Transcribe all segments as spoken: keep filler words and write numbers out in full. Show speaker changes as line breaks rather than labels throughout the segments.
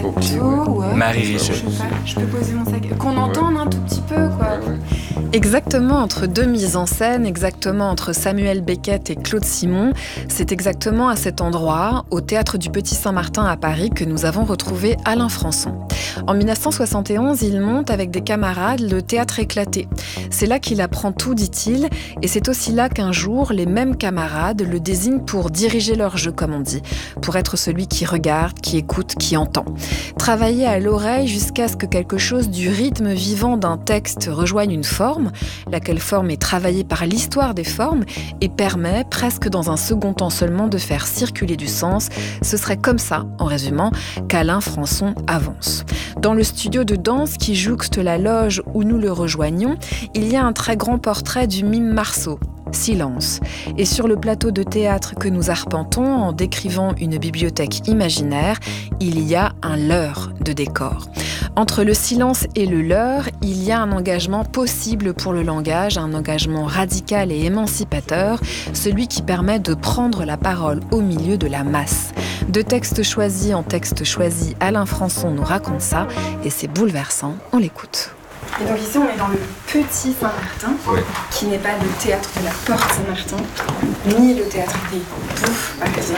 plutôt, ouais.
Marie
Je
Richer.
sais pas, je peux poser mon sac. Qu'on entende un tout petit peu, quoi.
Ouais, ouais.
Exactement entre deux mises en scène, exactement entre Samuel Beckett et Claude Simon, c'est exactement à cet endroit, au Théâtre du Petit Saint-Martin à Paris, que nous avons retrouvé Alain Françon. En mille neuf cent soixante et onze, il monte avec des camarades le Théâtre Éclaté. C'est là qu'il apprend tout, dit-il, et c'est aussi là qu'un jour, les mêmes camarades le désignent pour diriger leur jeu, comme on dit, pour être celui qui regarde, qui écoute, qui entend. Travailler à l'oreille jusqu'à ce que quelque chose du rythme vivant d'un texte rejoigne une forme, laquelle forme est travaillée par l'histoire des formes et permet, presque dans un second temps seulement, de faire circuler du sens. Ce serait comme ça, en résumant, qu'Alain Françon avance. Dans le studio de danse qui jouxte la loge où nous le rejoignons, il y a un très grand portrait du mime Marceau. Silence. Et sur le plateau de théâtre que nous arpentons en décrivant une bibliothèque imaginaire, il y a un leurre de décor. Entre le silence et le leurre, il y a un engagement possible pour le langage, un engagement radical et émancipateur, celui qui permet de prendre la parole au milieu de la masse. De texte choisi en texte choisi, Alain Françon nous raconte ça et c'est bouleversant, on l'écoute.
Et donc ici, on est dans le Petit Saint-Martin,
Ouais.
qui n'est pas le théâtre de la Porte Saint-Martin, ni le théâtre des Bouffes parisiens.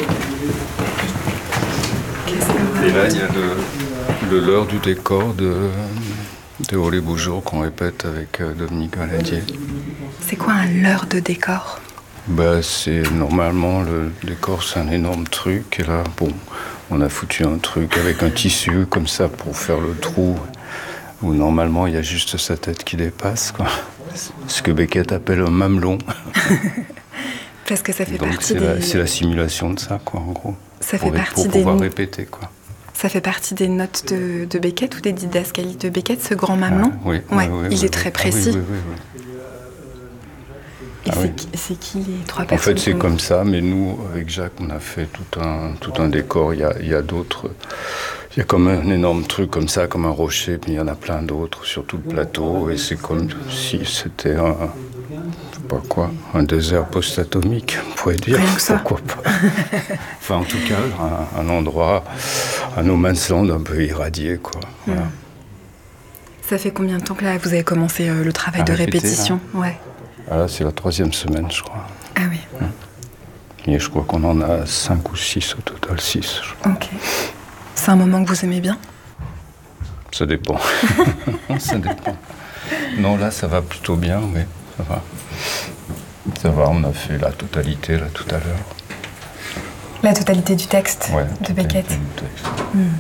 Et là, il y a le, le leurre du décor de, de Olé Boujour qu'on répète avec euh, Dominique Valadier.
C'est quoi un leurre de décor?
Bah, c'est normalement le décor, c'est un énorme truc. Et là, bon, on a foutu un truc avec un tissu comme ça pour faire le trou, où normalement il y a juste sa tête qui dépasse, quoi. Ce que Beckett appelle un mamelon.
Parce que ça fait
Donc
partie
c'est
des...
la, c'est la simulation de ça, quoi, en gros.
Ça fait
pour,
partie
pour
des...
pouvoir répéter, quoi.
Ça fait partie des notes de, de Beckett ou des didascalies de Beckett, ce grand mamelon?
Ah, oui,
Ouais,
oui, oui,
il
oui,
est très
oui.
précis.
Ah, oui, oui, oui, oui.
Et
Ah
c'est,
oui.
qui, c'est qui les trois
En
personnes?
fait, c'est
qu'on-
comme ça, mais nous, avec Jacques, on a fait tout un, tout un décor. Il y a, il y a d'autres... Il y a comme un énorme truc comme ça, comme un rocher, puis il y en a plein d'autres sur tout le plateau, et c'est comme si c'était un... je sais pas quoi, un désert post-atomique, on pourrait dire.
Rien que ça.
Pourquoi pas. Enfin, en tout cas, un, un endroit, un no man's land un peu irradié, quoi. Voilà.
Ça fait combien de temps que là, vous avez commencé euh, le travail
À
de
répéter,
répétition? Ouais.
Ah, là, c'est la troisième semaine, je crois.
Ah oui,
Et je crois qu'on en a cinq ou six au total, six. je crois.
ok. C'est un moment que vous aimez bien?
Ça dépend. Ça dépend. Non, là, ça va plutôt bien, oui, ça va. Ça va, on a fait la totalité, là, tout à l'heure.
La totalité du texte
Ouais,
de Beckett.
totalité du texte.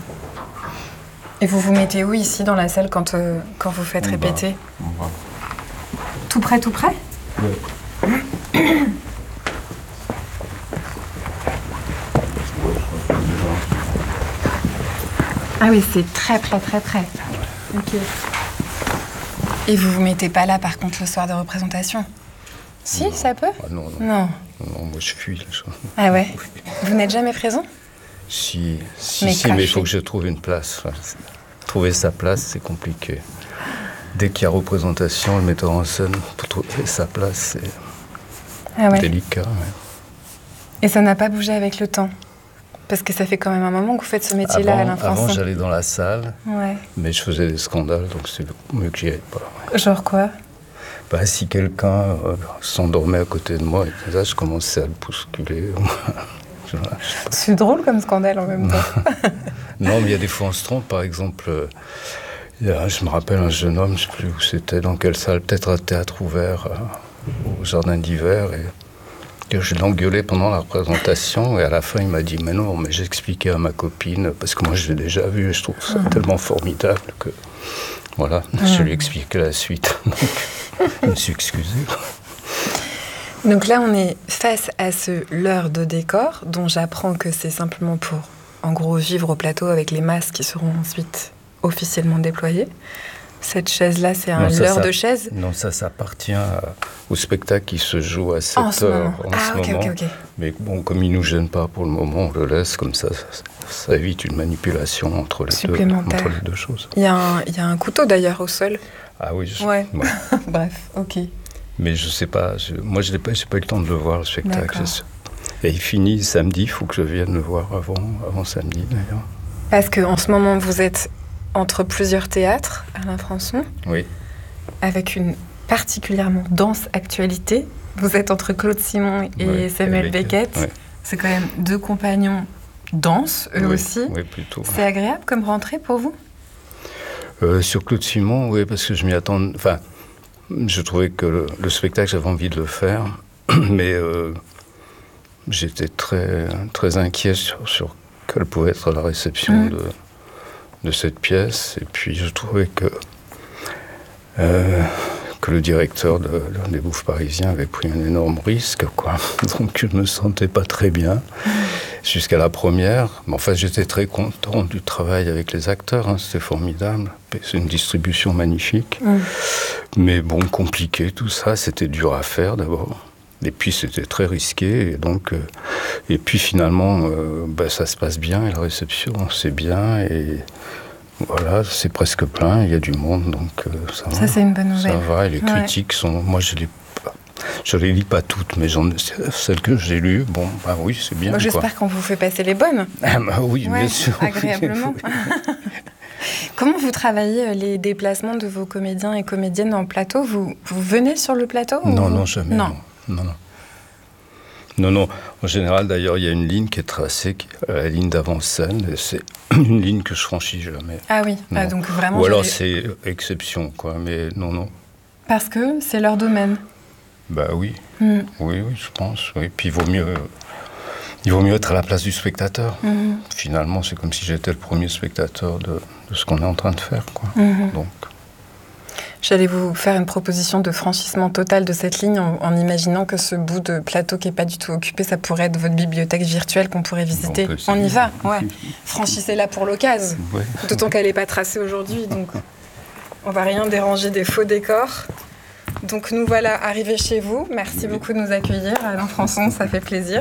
Et vous vous mettez où ici dans la salle quand, euh, quand vous faites
On va-
répéter?
on va-
Tout près, tout près? Ah oui, c'est très près, très près. Ok. Et vous vous mettez pas là, par contre, le soir de représentation? Si,
Non.
ça peut?
Ah, non, non,
Non.
non, moi je fuis les choses.
Ah ouais? Vous n'êtes jamais présent?
Si, si,
Mais
si, mais il
caché.
faut que je trouve une place. Trouver sa place, c'est compliqué. Dès qu'il y a représentation, le metteur en scène, pour trouver sa place, c'est
Ah ouais.
délicat. Ouais.
Et ça n'a pas bougé avec le temps? Parce que ça fait quand même un moment que vous faites ce métier-là,
Avant,
Alain
avant
Françon.
j'allais dans la salle,
Ouais.
mais je faisais des scandales, donc c'est mieux que j'y aille pas. Ouais.
Genre quoi?
Bah, si quelqu'un euh, s'endormait à côté de moi, et là, je commençais à le bousculer. Voilà.
C'est drôle comme scandale en même temps.
Non, mais il y a des fois on se trompe. Par exemple, euh, il y a, je me rappelle un jeune homme, je ne sais plus où c'était, dans quelle salle, peut-être un théâtre ouvert euh, au jardin d'hiver. Et, et je l'ai engueulé pendant la représentation. Et à la fin, il m'a dit « Mais non, mais j'ai expliqué à ma copine, parce que moi je l'ai déjà vu, et je trouve ça tellement formidable que... » Voilà, je lui ai expliqué la suite. Donc, je me suis excusé.
Donc là, on est face à ce leurre de décor, dont j'apprends que c'est simplement pour, en gros, vivre au plateau avec les masses qui seront ensuite officiellement déployées. Cette chaise-là, c'est un
Non, ça,
leurre
ça-
de chaise.
Non, ça, ça appartient à- au spectacle qui se joue à cette
En ce
heure.
moment.
en
Ah,
ce
ok,
moment.
ok, ok.
Mais bon, comme il ne nous gêne pas pour le moment, on le laisse comme ça. Ça, ça évite une manipulation entre les, deux,
Supplémentaire.
entre les deux choses.
Il y, a un- il y a un couteau d'ailleurs au sol.
Ah oui, je-
Ouais.
ouais.
Bref, ok.
Mais je sais pas. je- moi, je n'ai pas, j'ai pas eu le temps de le voir, le spectacle.
D'accord.
Je- Et il finit samedi. Il faut que je vienne le voir avant, avant samedi, d'ailleurs.
Parce qu'en ce moment, vous êtes entre plusieurs théâtres, Alain Françon.
Oui.
Avec une particulièrement dense actualité. Vous êtes entre Claude Simon et
oui,
Samuel Beckett. Oui. C'est quand même deux compagnons denses, eux
oui,
aussi.
Oui, plutôt.
C'est agréable comme rentrée pour vous ?
euh, Sur Claude Simon, oui, parce que je m'y attends... Enfin, je trouvais que le, le spectacle, j'avais envie de le faire, mais euh, j'étais très, très inquiet sur, sur quelle pouvait être la réception mmh. de, de cette pièce. Et puis, je trouvais que... Euh, que le directeur de, de, des Bouffes Parisiens avait pris un énorme risque, quoi. Donc je ne me sentais pas très bien mmh. jusqu'à la première. Mais enfin, j'étais très content du travail avec les acteurs, hein. C'était formidable. C'est une distribution magnifique. Mmh. Mais bon, compliqué tout ça, c'était dur à faire d'abord. Et puis c'était très risqué. Et, donc, euh, et puis finalement, euh, bah, ça se passe bien et la réception, c'est bien. Et voilà, c'est presque plein, il y a du monde, donc euh, ça, ça va.
Ça, c'est une bonne nouvelle.
Ça va, et les
ouais.
critiques sont... Moi, je les, je les lis pas toutes, mais j'en, celles que j'ai lues, bon, bah oui, c'est bien.
Bon, j'espère qu'on vous fait passer les bonnes.
Ah bah oui,
ouais,
bien sûr.
Agréablement. Comment vous travaillez les déplacements de vos comédiens et comédiennes en plateau ? Vous, vous venez sur le plateau ?
Non,
ou...
non, jamais. Non, non, non. Non, non. En général, d'ailleurs, il y a une ligne qui est tracée, qui est la ligne d'avant-scène, et c'est une ligne que je franchis jamais.
Ah oui, ah, donc vraiment...
Ou alors c'est exception, quoi, mais non, non.
Parce que c'est leur domaine.
Bah oui, mm. oui, oui, je pense. Oui. Puis il vaut mieux, il vaut mieux être à la place du spectateur. Mm. Finalement, c'est comme si j'étais le premier spectateur de, de ce qu'on est en train de faire, quoi. Mm. Donc...
J'allais vous faire une proposition de franchissement total de cette ligne en, en imaginant que ce bout de plateau qui n'est pas du tout occupé, ça pourrait être votre bibliothèque virtuelle qu'on pourrait visiter. On, on y va, ouais. Franchissez-la pour l'occasion. Ouais. D'autant qu'elle n'est pas tracée aujourd'hui, donc on ne va rien déranger des faux décors. Donc nous voilà arrivés chez vous. Merci oui. beaucoup de nous accueillir. Alain Françon, ça fait plaisir.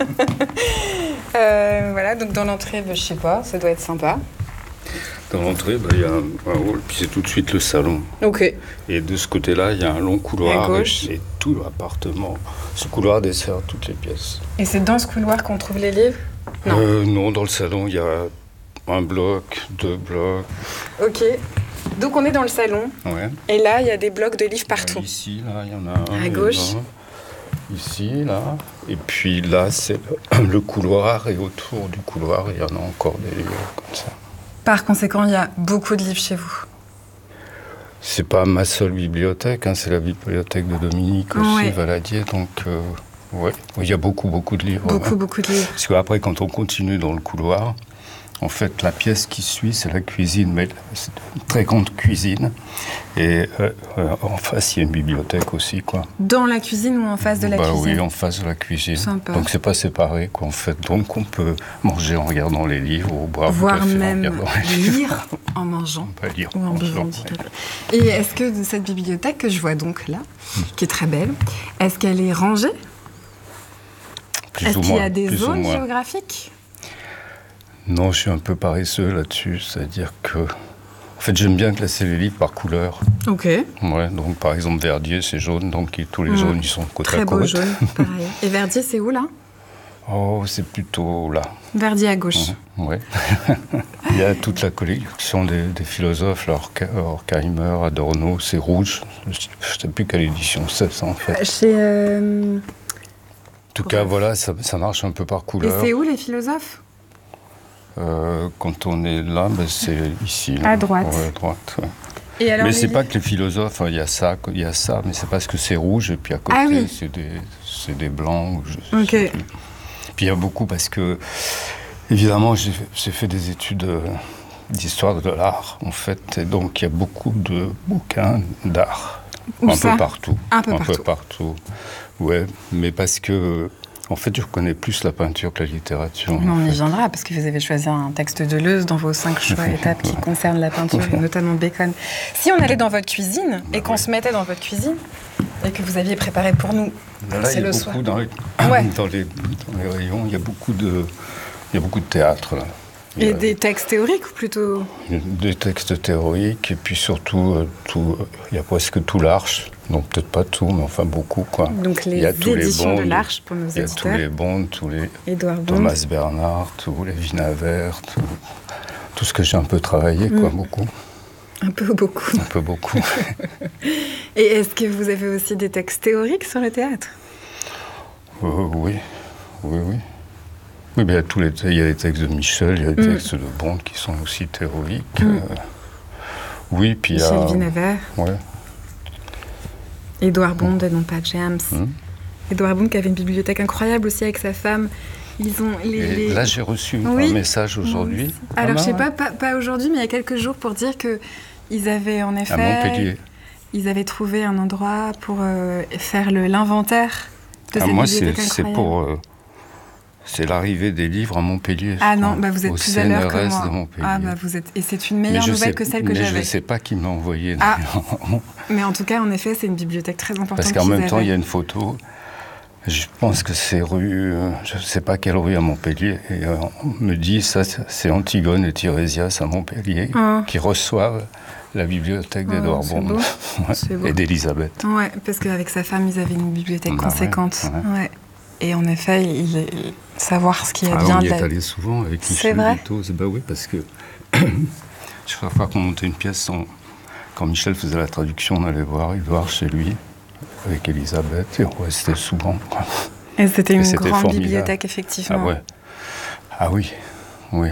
euh, voilà, donc dans l'entrée, bah, je ne sais pas, ça doit être sympa.
Dans l'entrée, bah, y a un, un hall, puis c'est tout de suite le salon.
Ok.
Et de ce côté-là, il y a un long couloir.
À gauche.
Et, et tout l'appartement. Ce couloir dessert toutes les pièces.
Et c'est dans ce couloir qu'on trouve les livres ?
Non. Euh, non, dans le salon, il y a un bloc, deux blocs.
Ok. Donc on est dans le salon.
Ouais.
Et là, il y a des blocs de livres partout.
Ici, là, il y en a un.
À gauche.
Là. Ici, là. Et puis là, c'est le, le couloir. Et autour du couloir, il y en a encore des livres comme ça.
Par conséquent, il y a beaucoup de livres chez vous.
C'est pas ma seule bibliothèque, hein, c'est la bibliothèque de Dominique aussi,
ouais.
Valadier, donc euh, ouais, il y a beaucoup, beaucoup de livres.
Beaucoup,
ouais.
beaucoup de livres.
Parce qu'après, quand on continue dans le couloir, en fait, la pièce qui suit, c'est la cuisine, mais c'est une très grande cuisine. Et euh, euh, en face, il y a une bibliothèque aussi, quoi.
Dans la cuisine ou en face de la
bah,
cuisine ?
Oui, en face de la cuisine.
Sympa.
Donc, c'est pas séparé, quoi, en fait. Donc, on peut manger en regardant les livres, ou boire
Voire
du café
même
en regardant les
lire en mangeant.
On peut lire
ou en buvant du café. Et est-ce que de cette bibliothèque que je vois donc là, mmh. qui est très belle, est-ce qu'elle est rangée ?
Plus
Est-ce
ou
qu'il y
moins,
a des
plus
zones géographiques ?
Non, je suis un peu paresseux là-dessus. C'est-à-dire que... En fait, j'aime bien classer les livres par couleur.
Ok.
Ouais, donc, par exemple, Verdier, c'est jaune. Donc, tous les mmh. jaunes, ils sont côte
Très
à côte.
Très beau jaune, pareil. Et Verdier, c'est où, là ?
Oh, c'est plutôt là.
Verdier à gauche.
Mmh, oui. Il y a toute la collection des, des philosophes, là, Horkheimer, Adorno, c'est rouge. Je ne sais plus quelle édition c'est, ça, en fait.
Chez... Euh...
En tout cas, voilà, ça, ça marche un peu par couleur.
Et c'est où, les philosophes ?
Euh, quand on est là, ben c'est ici. Là.
À droite.
Ouais, à droite. Ouais.
Et alors,
mais
les...
c'est pas que les philosophes, il y a ça, il y a ça, mais c'est parce que c'est rouge et puis à côté
ah, oui.
c'est des, c'est des blancs. Je,
ok.
Je puis il y a beaucoup parce que évidemment j'ai, j'ai fait des études d'histoire de l'art en fait, et donc il y a beaucoup de bouquins d'art
Où
un
ça
peu partout,
un peu
un
partout.
peu partout. Ouais, mais parce que en fait, je connais plus la peinture que la littérature.
Mais on y viendra, parce que vous avez choisi un texte de Deleuze dans vos cinq choix étapes qui concernent la peinture, et notamment Bacon. Si on allait dans votre cuisine, bah et qu'on oui. se mettait dans votre cuisine, et que vous aviez préparé pour nous,
là, c'est le soir. Dans les, ouais. dans, les, dans les rayons, il y a beaucoup de, il y a beaucoup de théâtre, là.
Et
a,
des textes théoriques, ou plutôt ?
Des textes théoriques, et puis surtout, euh, tout, il y a presque tout l'Arche. Donc peut-être pas tout, mais enfin beaucoup, quoi.
Donc les
il y a tous
éditions
les Bondes,
de l'Arche pour nos éditeurs.
Il y a tous les Bondes, tous les
Édouard Bond.
Thomas Bernard, tous les Vinaver, tout, tout ce que j'ai un peu travaillé, quoi, mmh. beaucoup.
Un peu beaucoup.
Un peu beaucoup.
Et est-ce que vous avez aussi des textes théoriques sur le théâtre?
euh, Oui, oui, oui. Oui, mais il y a tous les, il y a les textes de Michel, il y a les mmh. textes de Bond qui sont aussi théoriques. Mmh. Euh, oui, puis
Michel
il y a...
Vinaver.
Ouais.
Édouard Bond et non pas James.
Mmh.
Édouard Bond qui avait une bibliothèque incroyable aussi avec sa femme. Ils ont les,
et
les...
Là, j'ai reçu
oui.
un message aujourd'hui.
Oui. Alors,
ah,
je sais
ouais.
pas, pas, pas aujourd'hui, mais il y a quelques jours pour dire qu'ils avaient en effet...
À Montpellier.
Ils avaient trouvé un endroit pour euh, faire le, l'inventaire de
ah,
cette
moi,
bibliothèque
c'est,
incroyable.
c'est pour... Euh, c'est l'arrivée des livres à Montpellier.
Ah non, bah vous êtes
au
plus à l'heure que moi.
De Montpellier.
Ah bah vous êtes... Et c'est une meilleure nouvelle
sais,
que celle que
mais
j'avais.
Je ne sais pas qui me l'a envoyé.
Ah. Mais en tout cas, en effet, c'est une bibliothèque très importante.
Parce qu'en même
avaient.
temps, il y a une photo... Je pense que c'est rue, euh, je ne sais pas quelle rue à Montpellier, et euh, on me dit ça, c'est Antigone et Tirésias à Montpellier
ah.
qui reçoivent la bibliothèque ah, d'Édouard Bond ouais, et d'Élisabeth.
Ouais, parce qu'avec sa femme, ils avaient une bibliothèque
bah
conséquente.
Ouais, ouais.
Ouais. Et en effet, il, il, savoir ce qui
ah,
vient
on
de
y
la...
est allé souvent avec Michel Guittos. Bah oui, parce que chaque fois qu'on montait une pièce, on... quand Michel faisait la traduction, on allait voir Édouard chez lui. Avec Elisabeth, et on restait souvent. Quoi.
Et c'était une
et c'était
grande
formidable.
bibliothèque, effectivement.
Ah ouais. Ah oui, oui.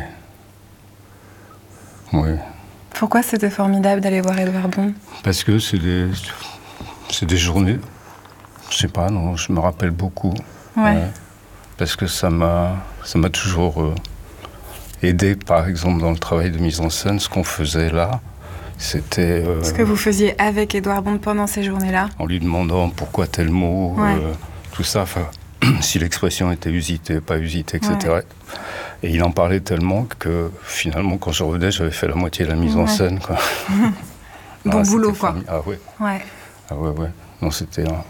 Oui.
Pourquoi c'était formidable d'aller voir Édouard Bond?
Parce que c'est des, c'est des journées, je sais pas, non, je me rappelle beaucoup.
Ouais. ouais.
Parce que ça m'a, ça m'a toujours euh, aidé, par exemple, dans le travail de mise en scène, ce qu'on faisait là. C'était... Euh,
Ce que vous faisiez avec Édouard Bond pendant ces journées-là?
En lui demandant pourquoi tel mot,
ouais.
euh, tout ça, si l'expression était usitée, pas usitée, et cetera. Ouais. Et il en parlait tellement que finalement, quand je revenais, j'avais fait la moitié de la mise ouais. en scène. Quoi.
Bon ah, boulot, quoi.
Famille. Ah ouais.
ouais.
Ah ouais, ouais. Non, c'était un...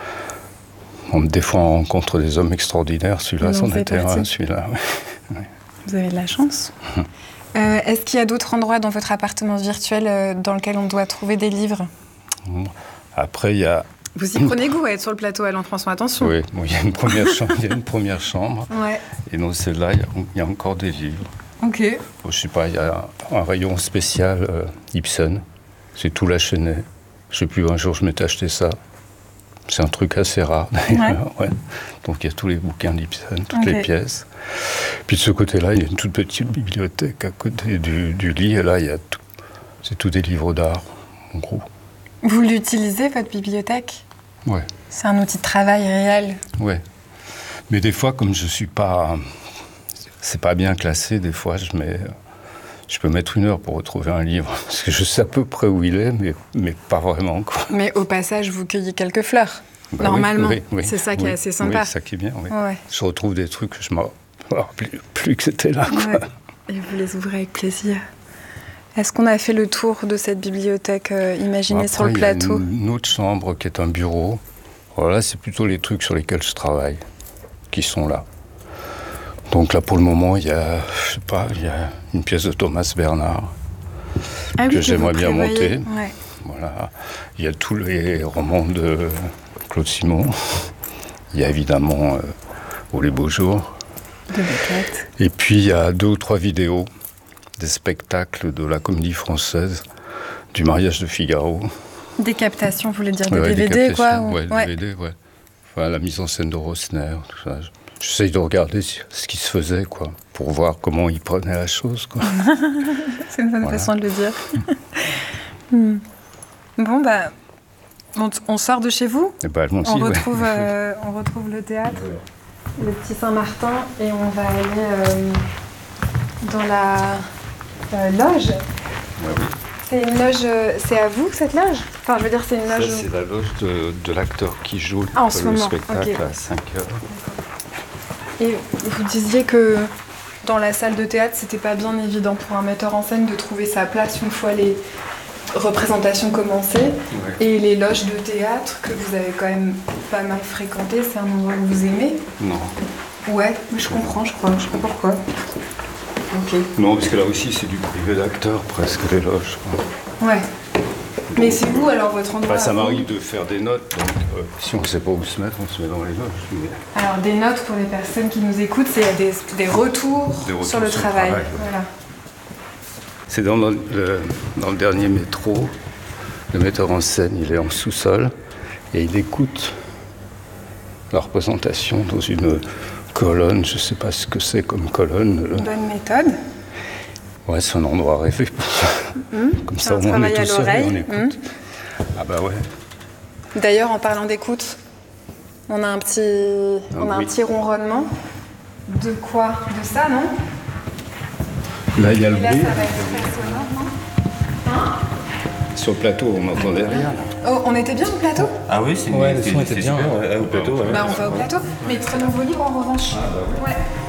On, des fois, on rencontre des hommes extraordinaires. Celui-là, c'en était un, celui-là. Ouais.
Vous avez de la chance. Euh, est-ce qu'il y a d'autres endroits dans votre appartement virtuel euh, dans lequel on doit trouver des livres?
Après, il y a...
Vous y prenez goût à être sur le plateau, Alain François, attention.
Oui, bon, il y a une première chambre. Il y a une première chambre.
Ouais.
Et dans celle-là, il y, a, il y a encore des livres.
Ok.
Bon, je sais pas, il y a un rayon spécial euh, Ibsen. C'est tout Lachenet. Je sais plus, un jour, je m'étais acheté ça. C'est un truc assez rare, d'ailleurs. Ouais. Ouais. Donc, il y a tous les bouquins d'Ibsen, toutes okay. les pièces. Puis de ce côté-là, il y a une toute petite bibliothèque à côté du, du lit. Et là, il y a tout, c'est tout des livres d'art, en gros.
Vous l'utilisez, votre bibliothèque?
Ouais.
C'est un outil de travail réel?
Ouais. Mais des fois, comme je suis pas... C'est pas bien classé, des fois, je mets... Je peux mettre une heure pour retrouver un livre. Parce que je sais à peu près où il est, mais, mais pas vraiment, quoi.
Mais au passage, vous cueillez quelques fleurs,
bah
normalement.
Oui, oui,
c'est ça
oui,
qui est assez sympa.
Oui, c'est ça qui est bien, oui.
Ouais.
Je retrouve des trucs que je ne me rappelais plus que c'était là, quoi.
Ouais. Et vous les ouvrez avec plaisir. Est-ce qu'on a fait le tour de cette bibliothèque euh, imaginée
Après,
sur le plateau?
Il y a une autre chambre qui est un bureau. Voilà, c'est plutôt les trucs sur lesquels je travaille qui sont là. Donc là, pour le moment, il y a, je sais pas, il y a une pièce de Thomas Bernhard
ah oui,
que, que j'aimerais bien monter.
Ouais.
Voilà. Il y a tous les romans de Claude Simon. Il y a évidemment euh, Oh les beaux jours.
De Beckett.
Et puis il y a deux ou trois vidéos des spectacles de la Comédie Française, du Mariage de Figaro.
Des captations, vous voulez dire des
ouais,
D V D,
des
quoi?
Ouais,
ouais.
D V D, ouais. Enfin, la mise en scène de Rosner, tout ça. J'essaye de regarder ce qui se faisait, quoi, pour voir comment ils prenaient la chose, quoi.
C'est une bonne voilà. façon de le dire. hmm. Bon, bah, on, on sort de chez vous.
Et bah, on,
on,
ouais.
retrouve, euh, on retrouve le théâtre, ouais. le Petit Saint-Martin, et on va aller euh, dans la euh, loge.
Ouais, oui.
C'est une loge, c'est à vous cette loge? Enfin, je veux dire, c'est une loge.
Ça, c'est la loge de, de l'acteur qui joue
ah, en ce
le
moment.
spectacle okay. à cinq heures.
Et vous disiez que dans la salle de théâtre, c'était pas bien évident pour un metteur en scène de trouver sa place une fois les représentations commencées.
Ouais.
Et les loges de théâtre que vous avez quand même pas mal fréquentées, c'est un endroit que vous aimez?
Non.
Ouais, mais je comprends, je crois. Je sais pas pourquoi. Ok.
Non, parce que là aussi, c'est du privé d'acteur, presque, les loges. Quoi.
Ouais. Donc, mais c'est où, alors, votre endroit?
Bah, ça m'arrive de faire des notes, donc euh, si on ne sait pas où se mettre, on se met dans les loges. Mais...
Alors, des notes, pour les personnes qui nous écoutent, c'est des, des, retours
des retours
sur le
sur
travail.
Le travail ouais.
Voilà.
C'est dans le, le, dans le dernier métro. Le metteur en scène, il est en sous-sol et il écoute la représentation dans une colonne. Je ne sais pas ce que c'est comme colonne.
Bonne méthode.
Ouais, c'est un endroit rêvé pour ça. Mmh. Comme ça, au moins, on est tout seul et on écoute. Mmh. Ah bah ouais.
D'ailleurs, en parlant d'écoute, on a un petit, ah, on a oui. un petit ronronnement. De quoi? De ça, non?
Là, il y a le
là,
bruit.
Ça va être très sonore, non? Hein?
Sur le plateau, on n'entendait rien.
Oh, on était bien au plateau?
Ah oui, c'est
ouais, le son était bien
super, ouais, au plateau. Ouais.
Bah, on va au plateau. Mais prenons vos livres en revanche.
Ah, bah, oui.
Ouais.